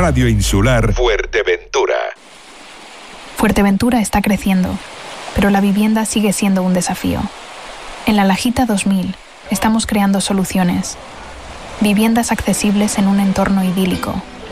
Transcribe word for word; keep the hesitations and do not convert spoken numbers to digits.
Radio Insular Fuerteventura. Fuerteventura está creciendo, pero la vivienda sigue siendo un desafío. En La Lajita dos mil estamos creando soluciones. Viviendas accesibles en un entorno idílico,